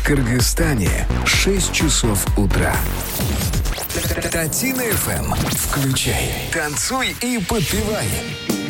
Кыргызстане 6 часов утра. Татина ФМ. Включай, танцуй и подпевай.